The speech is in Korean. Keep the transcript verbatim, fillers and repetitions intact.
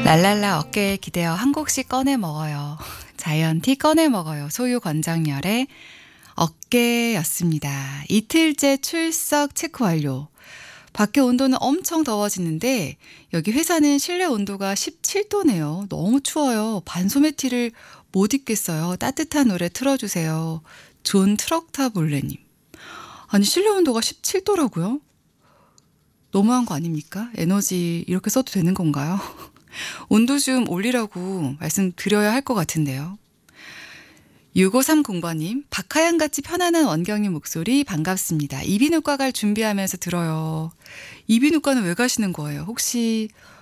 랄랄라 어깨에 기대어 한 곡씩 꺼내 먹어요. 자이언티 꺼내 먹어요. 소유 권장열의 어깨였습니다. 이틀째 출석 체크 완료. 밖에 온도는 엄청 더워지는데 여기 회사는 실내 온도가 십칠 도네요. 너무 추워요. 반소매 티를 못 입겠어요. 따뜻한 노래 틀어주세요. 존 트럭타볼레님. 아니 실내 온도가 십칠 도라고요? 너무한 거 아닙니까? 에너지 이렇게 써도 되는 건가요? 온도 좀 올리라고 말씀드려야 할 것 같은데요. 육오삼공 번님, 박하양같이 편안한 원경님 목소리 반갑습니다. 이비인후과 갈 준비하면서 들어요. 이비인후과는 왜 가시는 거예요? 혹시